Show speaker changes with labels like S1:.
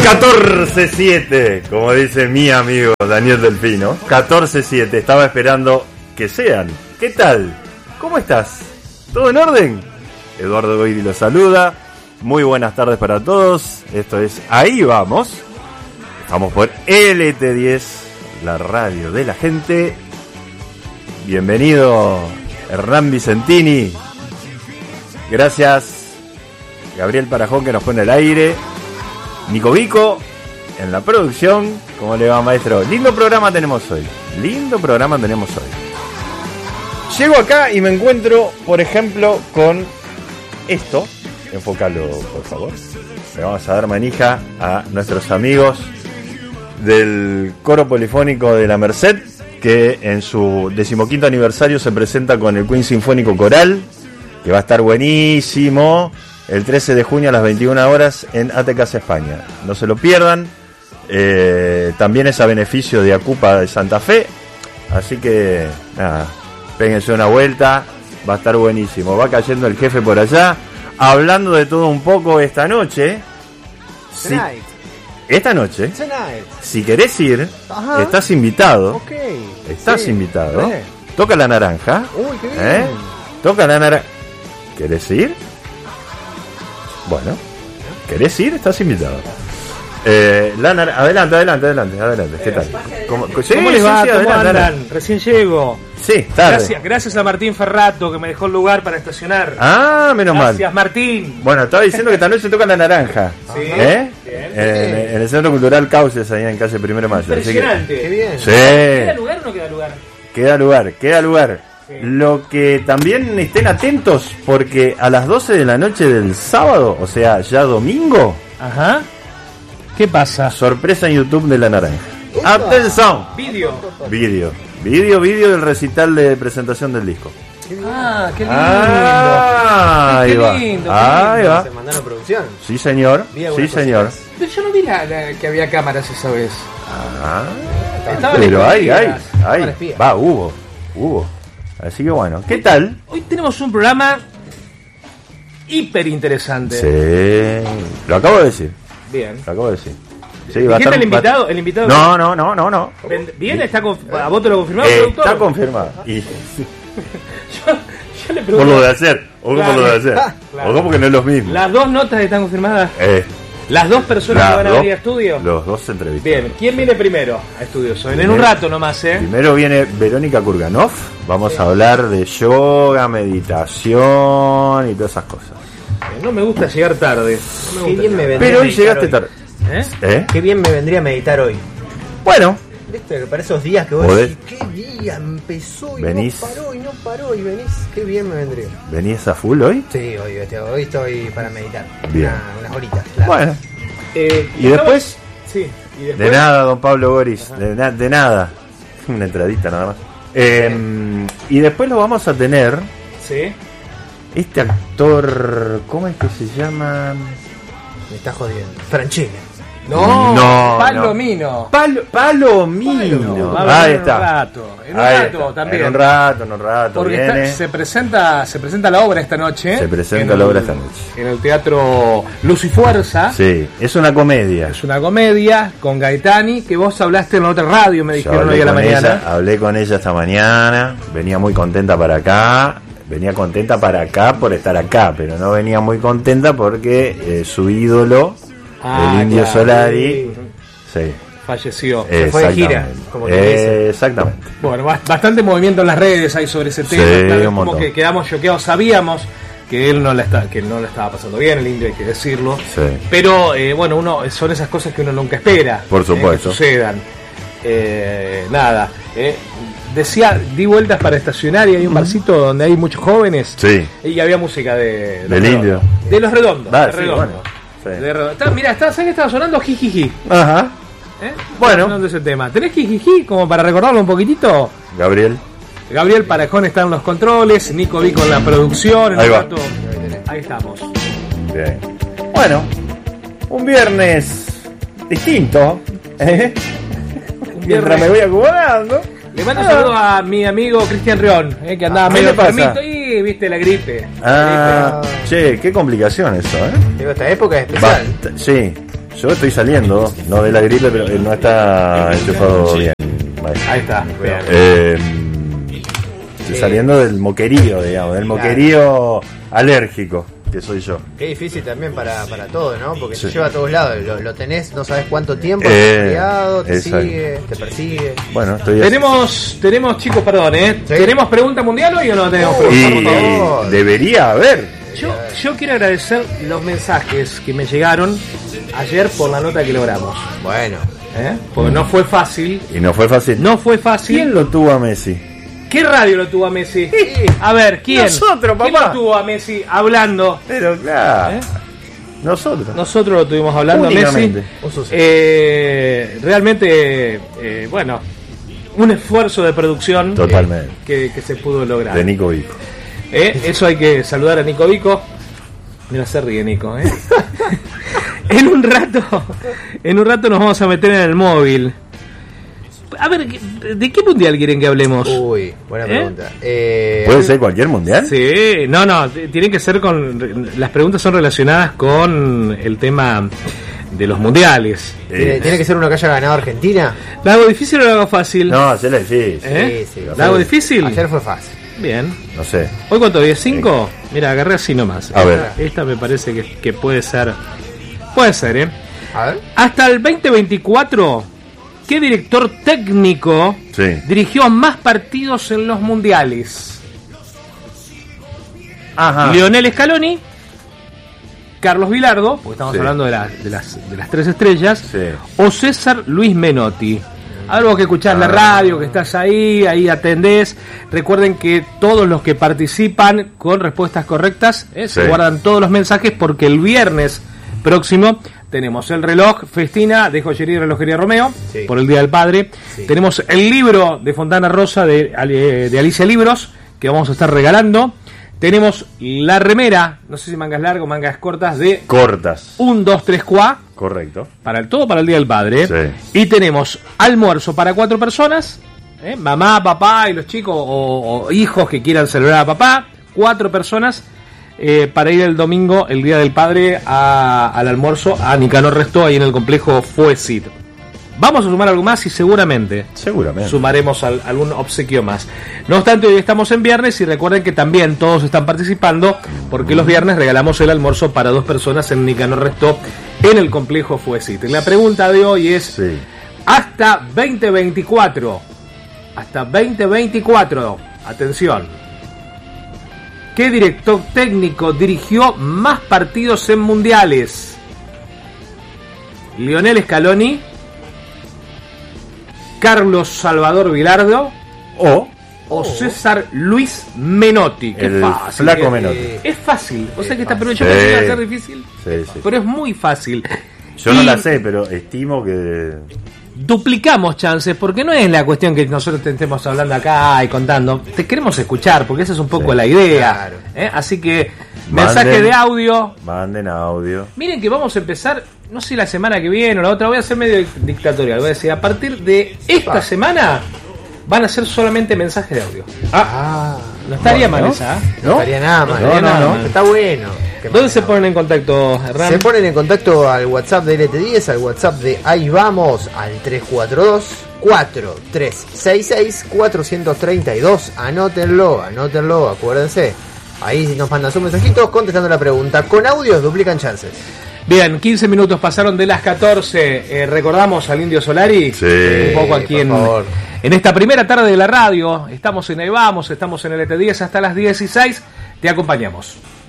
S1: 14-7, como dice mi amigo Daniel Delfino. 14-7, estaba esperando que sean. ¿Qué tal? ¿Cómo estás? ¿Todo en orden? Eduardo Goidi los saluda. Muy buenas tardes para todos. Esto es Ahí Vamos. Estamos por LT10, la radio de la gente. Bienvenido Hernán Vicentini. Gracias Gabriel Parajón, que nos pone al aire. Nico Vico en la producción. ¿Cómo le va, maestro? Lindo programa tenemos hoy. Llego acá y me encuentro, por ejemplo, con esto. Enfócalo, por favor. Le vamos a dar manija a nuestros amigos del Coro Polifónico de la Merced, que en su 15º aniversario se presenta con el Queen Sinfónico Coral, que va a estar buenísimo. El 13 de junio a las 21 horas en AT Casa España. No se lo pierdan. También es a beneficio de Acupa de Santa Fe. Así que, nada, péguense una vuelta. Va a estar buenísimo. Va cayendo el jefe por allá. Hablando de todo un poco esta noche. Esta noche, si querés ir, estás invitado. Estás invitado. Toca la naranja.
S2: Uy, qué bien.
S1: Toca la naranja. ¿Querés ir? Bueno, ¿querés ir? Estás invitado. Adelante. ¿Qué tal? ¿Cómo
S2: les va? ¿Cómo andan? Recién llego.
S1: Sí, tarde.
S2: Gracias a Martín Ferrato, que me dejó el lugar para estacionar.
S1: Menos mal.
S2: Gracias, Martín.
S1: Bueno, estaba diciendo que esta noche toca la naranja.
S2: Sí.
S1: Bien. En el Centro Cultural Cauces, ahí en calle 1 de Mayo.
S2: Impresionante. Qué bien.
S1: Sí.
S2: ¿Queda lugar o no queda lugar?
S1: Queda lugar. Sí. Lo que también estén atentos, porque a las 12 de la noche del sábado, o sea, ya domingo.
S2: Ajá. ¿Qué pasa?
S1: Sorpresa en YouTube de la naranja. ¡Atención! Vídeo del recital de presentación del disco.
S2: Qué lindo.
S1: Ahí
S2: lindo.
S1: va.
S2: Se mandaron producción.
S1: Sí, señor. Pero
S2: yo no vi que había cámaras esa vez.
S1: Pero hay. Hubo. Así que bueno, ¿qué tal?
S2: Hoy tenemos un programa hiper interesante.
S1: Sí, lo acabo de decir.
S2: Bien.
S1: Sí,
S2: ¿Quién es el invitado? ¿El invitado?
S1: No.
S2: ¿Bien? ¿A vos te lo confirmó, productor?
S1: Está confirmado. Y...
S2: yo le pregunto.
S1: Por lo de hacer. O como lo de hacer. Claro. O como que no es lo mismo.
S2: ¿Las dos notas están confirmadas? ¿Las dos personas que van a venir a estudio?
S1: Los dos entrevistas.
S2: Bien, ¿quién viene primero a estudio? En un rato nomás,
S1: Primero viene Verónica Kurganov. Vamos a hablar de yoga, meditación y todas esas cosas.
S2: No me gusta llegar tarde.
S1: Pero hoy llegaste tarde.
S3: Qué bien me vendría a meditar hoy.
S1: Bueno.
S3: ¿Viste? Para esos días que vos decís, qué día empezó y venís. No paró y venís. Qué bien me vendría.
S1: ¿Venís a full hoy?
S3: Sí, hoy estoy para meditar.
S1: Bien.
S3: Unas horitas. Claro.
S1: Bueno. ¿Y después?
S2: Sí. ¿Y después?
S1: De nada, don Pablo Boris. De nada. Una entradita nada más. Y después lo vamos a tener.
S2: Sí.
S1: Este actor, ¿cómo es que se llama?
S3: Me está jodiendo. Franchella.
S2: No, Palomino.
S1: Palomino. Ahí está.
S2: En un rato también.
S1: En un rato.
S2: Porque
S1: viene.
S2: Se presenta la obra esta noche. En el Teatro Luz y Fuerza.
S1: Sí, es una comedia.
S2: Con Gaetani, que vos hablaste en la otra radio, me dijeron hoy a la mañana.
S1: Hablé con ella esta mañana. Venía muy contenta para acá. Venía contenta para acá por estar acá, pero no venía muy contenta porque su ídolo, el Indio Solari,
S2: falleció.
S3: Se fue de gira, como te dice.
S1: Exactamente.
S2: Bueno, bastante movimiento en las redes hay sobre ese tema. Como que quedamos choqueados, sabíamos que él no la estaba pasando bien, el Indio, hay que decirlo.
S1: Sí.
S2: Pero son esas cosas que uno nunca espera.
S1: Por supuesto.
S2: Que sucedan. Di vueltas para estacionar y hay un barcito donde hay muchos jóvenes.
S1: Sí.
S2: Y había música
S1: del Indio.
S2: De Los Redondos.
S1: Bueno,
S2: ¿sabes que estaba sonando Jijiji?
S1: Ajá. Bueno.
S2: Sonando ese tema. ¿Tenés Jijiji como para recordarlo un poquitito? Gabriel Parajón está en los controles, Nico Vico en la producción. Ahí estamos.
S1: Bien. Bueno, un viernes distinto. Mientras me voy acomodando.
S2: Le mando un saludo a mi amigo Cristian Rión, que andaba medio enfermito y viste la gripe.
S1: Che, qué complicación eso,
S3: Digo, esta época es especial.
S1: Sí. Yo estoy saliendo, no de la gripe, pero no está enchufado bien.
S2: Ahí está.
S1: Estoy saliendo del moquerío, digamos, del moquerío alérgico, que soy yo.
S3: Qué difícil también para todo, ¿no? Porque se lleva a todos lados. Lo tenés, no sabes cuánto tiempo, te sigue, te persigue.
S1: Bueno, estoy
S2: tenemos chicos, perdón, ¿Sí? ¿Tenemos pregunta mundial hoy o no tenemos pregunta mundial?
S1: Debería haber.
S2: Yo quiero agradecer los mensajes que me llegaron ayer por la nota que logramos.
S3: Bueno.
S2: Porque no fue fácil.
S1: Y no fue fácil.
S2: No fue fácil.
S1: ¿Quién lo tuvo a Messi?
S2: ¿Qué radio lo tuvo a Messi? A ver, ¿quién?
S1: Nosotros, papá.
S2: ¿Quién lo tuvo a Messi hablando?
S1: Pero claro. Nosotros
S2: lo tuvimos hablando a Messi. Realmente, bueno, un esfuerzo de producción.
S1: Totalmente.
S2: Que se pudo lograr.
S1: De Nico Vico.
S2: Eso hay que saludar a Nico Vico. Mira, se ríe Nico. En un rato nos vamos a meter en el móvil. A ver, ¿de qué mundial quieren que hablemos?
S3: Uy, buena pregunta.
S1: ¿Puede ser cualquier mundial?
S2: Sí, no, tienen que ser las preguntas son relacionadas con el tema de los mundiales.
S3: ¿Tiene que ser uno que haya ganado Argentina?
S2: ¿La hago difícil o la hago fácil?
S1: No, hacerla difícil.
S3: Sí.
S2: ¿La hago difícil?
S3: Ayer fue fácil.
S2: Bien.
S1: No sé.
S2: ¿Hoy cuánto? ¿10-5? Mira, agarré así nomás.
S1: A ver.
S2: Esta me parece que puede ser. Puede ser,
S3: A ver.
S2: Hasta el 2024, ¿qué director técnico dirigió más partidos en los mundiales?
S1: Ajá.
S2: Lionel Scaloni, Carlos Bilardo, porque estamos hablando de las tres estrellas, o César Luis Menotti. Algo que escuchás la radio, que estás ahí atendés. Recuerden que todos los que participan con respuestas correctas se guardan todos los mensajes, porque el viernes próximo tenemos el reloj Festina de Joyería y Relojería Romeo por el Día del Padre. Tenemos el libro de Fontana Rosa de Alicia Libros, que vamos a estar regalando. Tenemos la remera, no sé si mangas largas o mangas cortas, de
S1: cortas
S2: 1, 2, 3 cuá.
S1: Correcto.
S2: Para el Día del Padre. Y tenemos almuerzo para 4 personas, mamá, papá y los chicos o hijos que quieran celebrar a papá. 4 personas para ir el domingo, el Día del Padre, al almuerzo a Nicanor Restó, ahí en el complejo Fuesit. Vamos a sumar algo más y seguramente sumaremos algún obsequio más. No obstante, hoy estamos en viernes y recuerden que también todos están participando, porque los viernes regalamos el almuerzo para 2 personas en Nicanor Restó, en el complejo Fuesit. La pregunta de hoy es: hasta 2024, atención, ¿qué director técnico dirigió más partidos en mundiales? Lionel Scaloni, Carlos Salvador Bilardo o César Luis Menotti. Qué fácil.
S1: Flaco Menotti.
S2: Es fácil. O sea que esta pregunta yo pensé que iba a ser difícil. Pero es muy fácil.
S1: Yo no la sé, pero estimo que
S2: duplicamos chances, porque no es la cuestión que nosotros te estemos hablando acá y contando. Te queremos escuchar, porque esa es un poco la idea. Así que mensaje de audio.
S1: Manden audio.
S2: Miren que vamos a empezar, no sé, la semana que viene o la otra. Voy a hacer medio dictatorial. Voy a decir, a partir de esta semana van a ser solamente mensajes de audio. No estaría mal esa.
S3: No estaría nada mal. No. Está bueno.
S2: ¿Dónde se ponen en contacto, Hernán?
S3: Se ponen en contacto al WhatsApp de LT10, al WhatsApp de Ahí Vamos, al 342-4366-432. Anótenlo, acuérdense. Ahí nos mandan sus mensajitos contestando la pregunta. Con audios duplican chances.
S2: Bien, 15 minutos pasaron de las 14. Recordamos al Indio Solari. Un poco aquí en esta primera tarde de la radio. Estamos en Ahí Vamos, estamos en el LT10 hasta las 16. Te acompañamos.